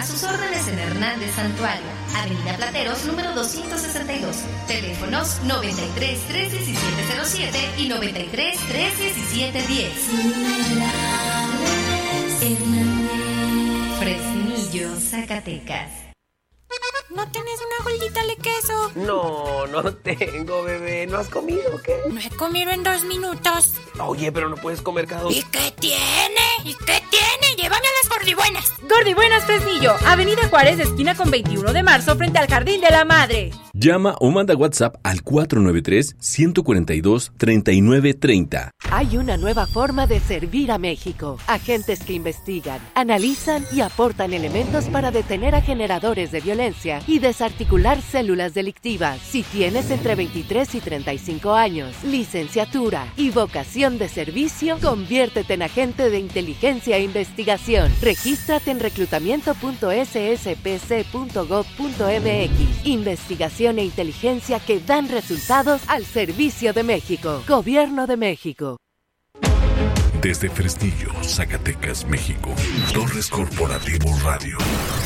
sus órdenes en Hernández Santuario, Avenida Plateros, número 262. Teléfonos 93 317 07 y 93 317 10. Fresnillo, Zacatecas. ¿No tienes una gordita de queso? No tengo, bebé. ¿No has comido o qué? No he comido en 2 minutos. Oye, pero no puedes comer cada 2. ¿Y qué tiene? Llévame a las gordibuenas. Gordibuenas Fresnillo, Avenida Juárez, esquina con 21 de marzo, frente al Jardín de la Madre. Llama o manda WhatsApp al 493-142-3930. Hay una nueva forma de servir a México. Agentes que investigan, analizan y aportan elementos para detener a generadores de violencia y desarticular células delictivas. Si tienes entre 23 y 35 años, licenciatura y vocación de servicio, conviértete en agente de inteligencia e investigación. Regístrate en reclutamiento.sspc.gov.mx. Investigación e inteligencia que dan resultados al servicio de México. Gobierno de México. Desde Fresnillo, Zacatecas, México. Torres Corporativo Radio.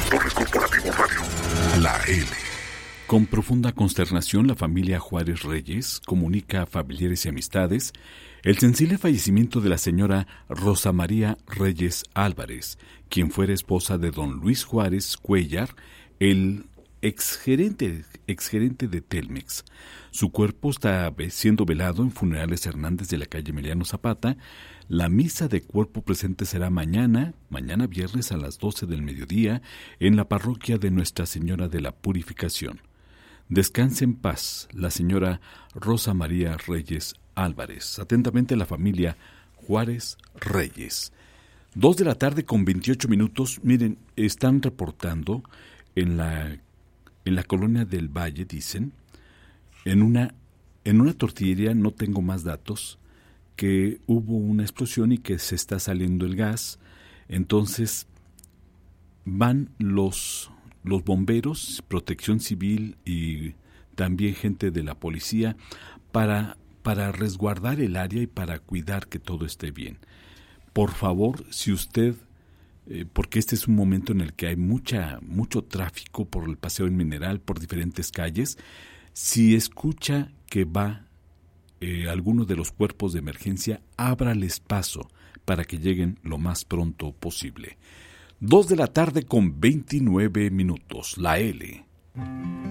La L. Con profunda consternación, la familia Juárez Reyes comunica a familiares y amistades el sensible fallecimiento de la señora Rosa María Reyes Álvarez, quien fuera esposa de don Luis Juárez Cuellar, el exgerente de Telmex. Su cuerpo está siendo velado en Funerales Hernández de la calle Emiliano Zapata. La misa de cuerpo presente será mañana viernes a las 12 del mediodía, en la parroquia de Nuestra Señora de la Purificación. Descanse en paz la señora Rosa María Reyes Álvarez. Atentamente, la familia Juárez Reyes. 2 de la tarde con 28 minutos. Miren, están reportando en la colonia del Valle, dicen, en una tortillería, no tengo más datos, que hubo una explosión y que se está saliendo el gas. Entonces van los bomberos, Protección Civil y también gente de la policía para resguardar el área y para cuidar que todo esté bien. Por favor, si usted, porque este es un momento en el que hay mucho tráfico por el Paseo del Mineral, por diferentes calles, si escucha que va alguno de los cuerpos de emergencia, ábrales paso para que lleguen lo más pronto posible. 2 de la tarde con 29 minutos. La L.